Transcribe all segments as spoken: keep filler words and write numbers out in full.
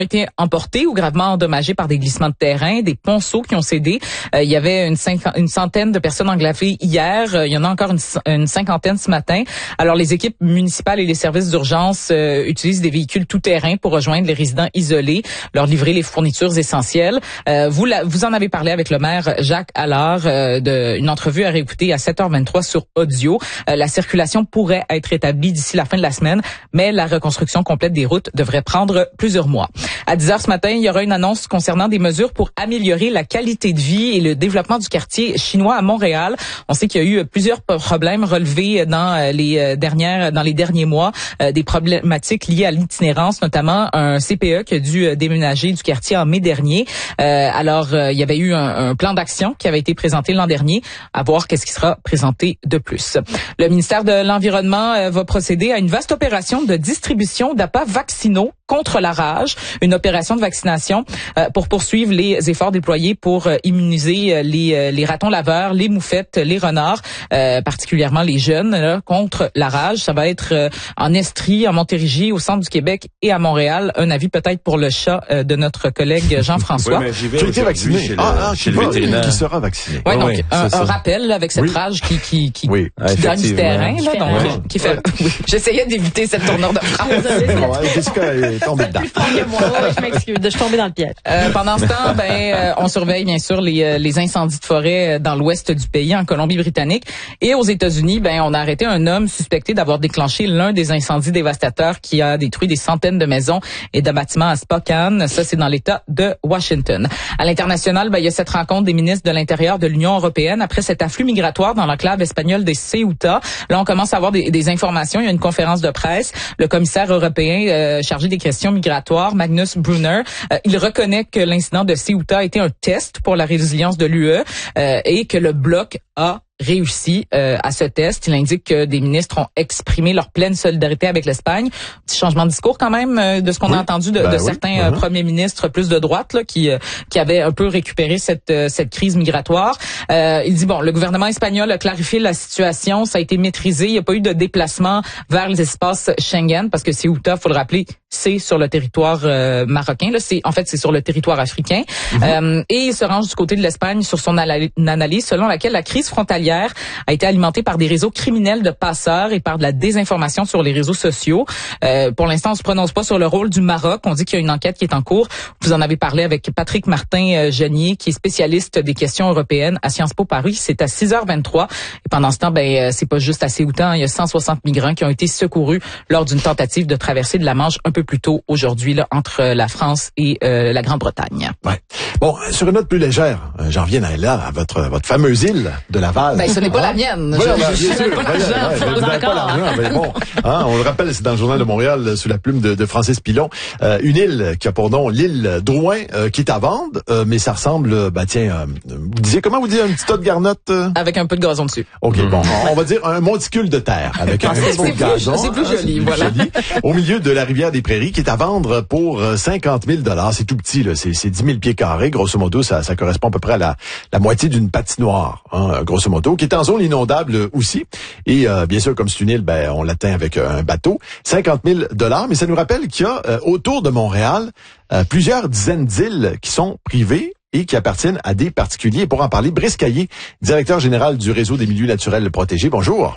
été emportés ou gravement endommagés par des glissements de terrain, des ponceaux qui ont cédé. Euh, il y avait une, cinq, une centaine de personnes englavées hier. Euh, il y en a encore une, une cinquantaine ce matin. Alors, les équipes municipales et les services d'urgence euh, utilisent des véhicules tout-terrain pour rejoindre les résidents isolés, leur livrer les fournitures essentielles. Euh, vous, la, vous en avez parlé avec le maire Jacques Allard, euh, de, une entrevue à réécouter à sept heures vingt-trois sur audio. Euh, la circulation pourrait être rétablie d'ici la fin de la semaine, mais la reconstruction complète des routes devrait prendre plusieurs mois. À dix heures ce matin, il y aura une annonce concernant des mesures pour améliorer la qualité de vie et le développement du quartier chinois à Montréal. On sait qu'il y a eu plusieurs problèmes relevés dans les dernières, dans les derniers mois, euh, des problématiques liées à l'itinérance, notamment un C P E qui a dû déménager du quartier en mai dernier. Euh, alors, euh, il y avait eu un, un plan d'action qui avait été présenté l'an dernier. À voir qu'est-ce qui sera présenté de plus. Le ministère de l'Environnement euh, va procéder à une vaste opération de distribution d'appâts vaccinaux contre la rage, une opération de vaccination euh, pour poursuivre les efforts déployés pour euh, immuniser euh, les, euh, les ratons laveurs, les moufettes, les renards, euh, particulièrement les jeunes, là, contre la rage. Ça va être euh, en Estrie, en Montérégie, au centre du Québec et à Montréal. Un avis peut-être pour le chat euh, de notre collègue Jean-François. Oui, mais j'y vais qui a été vacciné. Chez le, ah, ah, chez le vétérinaire. Qui sera vacciné. Ouais, donc, oui, un, un rappel là, avec cette oui. rage qui, qui, qui, oui, qui gagne du terrain. Là, donc, ouais. qui fait... oui. J'essayais d'éviter cette tournure de phrase. Jessica est tombée dedans. Moi, je m'excuse, je suis tombée dans le piège. Euh, pendant ce temps, ben, euh, on surveille bien sûr les, les incendies de forêt dans l'ouest du pays, en Colombie-Britannique. Et aux États-Unis, ben, on a arrêté un homme suspecté d'avoir déclenché l'un des incendies dévastateurs qui a détruit des centaines de maisons et de bâtiments à Spokane. Ça, c'est dans l'État de Washington. À l'international, ben, il y a cette rencontre des ministres de l'Intérieur de l'Union européenne après cet afflux migratoire dans l'enclave espagnole de Ceuta. Là, on commence à avoir des, des informations. Il y a une conférence de presse. Le commissaire européen euh, chargé des questions migratoires, Magnus Brunner, euh, il reconnaît que l'incident de Ceuta a été un test pour la résilience de l'U E euh, et que le bloc a réussi euh, à ce test. Il indique que des ministres ont exprimé leur pleine solidarité avec l'Espagne. Petit changement de discours quand même euh, de ce qu'on oui. a entendu de, ben de oui. certains uh-huh. euh, premiers ministres plus de droite là, qui euh, qui avaient un peu récupéré cette euh, cette crise migratoire. Euh, il dit bon, le gouvernement espagnol a clarifié la situation, ça a été maîtrisé, il n'y a pas eu de déplacement vers les espaces Schengen parce que Ceuta, faut le rappeler, c'est sur le territoire euh, marocain. Là, c'est en fait c'est sur le territoire africain. Mm-hmm. Euh, et il se range du côté de l'Espagne sur son analyse selon laquelle la crise frontalière a été alimentée par des réseaux criminels de passeurs et par de la désinformation sur les réseaux sociaux. Euh, pour l'instant, on se prononce pas sur le rôle du Maroc. On dit qu'il y a une enquête qui est en cours. Vous en avez parlé avec Patrick Martin-Genier, qui est spécialiste des questions européennes à Sciences Po Paris. C'est à six heures vingt-trois. Et pendant ce temps, ben c'est pas juste à Ceuta. Il y a cent soixante migrants qui ont été secourus lors d'une tentative de traversée de la Manche un peu plus tôt aujourd'hui là, entre la France et euh, la Grande-Bretagne. Ouais. Bon, sur une note plus légère, euh, j'en reviens à, là, à votre votre fameuse île de Laval. Ben, ce n'est pas hein? la mienne. Voilà, je, ben, je, bien sûr, pas voilà, l'argent. ouais, vous n'avez pas l'argent, mais bon, hein, on le rappelle, c'est dans le Journal de Montréal, sous la plume de, de Francis Pilon. Euh, une île qui a pour nom l'île Drouin, euh, qui est à vendre, euh, mais ça ressemble, bah tiens, euh, vous disiez, comment vous dites, un petit tas de garnottes? Euh? Avec un peu de gazon dessus. OK, mmh. bon, on va dire un monticule de terre, avec un petit peu de gazon. C'est plus joli, hein, voilà. Joli, au milieu de la rivière des Prairies, qui est à vendre pour cinquante mille dollars. C'est tout petit, là, c'est, c'est dix mille pieds carrés, grosso modo, ça, ça correspond à peu près à la, la moitié d'une patinoire, hein, grosso modo, qui est en zone inondable aussi. Et euh, bien sûr, comme c'est une île, ben, on l'atteint avec un bateau. cinquante mille dollars, mais ça nous rappelle qu'il y a euh, autour de Montréal euh, plusieurs dizaines d'îles qui sont privées et qui appartiennent à des particuliers. Pour en parler, Brice Caillé, directeur général du Réseau des milieux naturels protégés. Bonjour.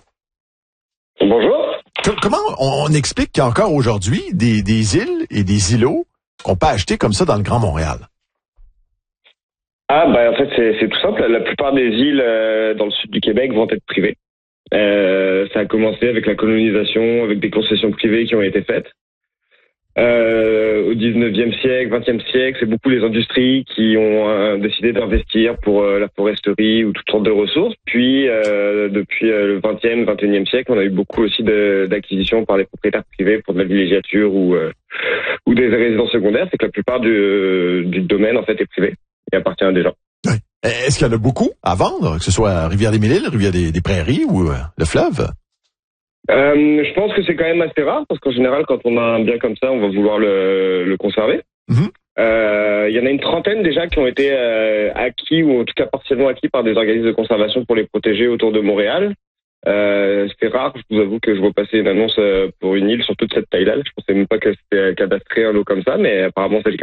Bonjour. Que, comment on, on explique qu'il y a encore aujourd'hui des, des îles et des îlots qu'on peut acheter comme ça dans le Grand Montréal? Ah, ben en fait, c'est, c'est tout simple. La plupart des îles euh, dans le sud du Québec vont être privées. Euh, ça a commencé avec la colonisation, avec des concessions privées qui ont été faites. Euh, au dix-neuvième siècle, vingtième siècle, c'est beaucoup les industries qui ont euh, décidé d'investir pour euh, la foresterie ou toutes sortes de ressources. Puis, euh, depuis euh, le vingtième, vingt et unième siècle, on a eu beaucoup aussi de, d'acquisitions par les propriétaires privés pour de la villégiature ou, euh, ou des résidences secondaires. C'est que la plupart du, du domaine, en fait, est privé et appartient à des gens. Oui. Est-ce qu'il y en a beaucoup à vendre, que ce soit Rivière-des-Mille-Îles, Rivière-des-Prairies ou euh, le fleuve? Euh, je pense que c'est quand même assez rare parce qu'en général, quand on a un bien comme ça, on va vouloir le, le conserver. Mm-hmm. Euh, il y en a une trentaine déjà qui ont été euh, acquis ou en tout cas partiellement acquis par des organismes de conservation pour les protéger autour de Montréal. Euh, c'était rare, je vous avoue que je vois passer une annonce pour une île sur toute cette taille-là. Je pensais même pas que c'était cadastré un lot comme ça, mais apparemment c'est le cas.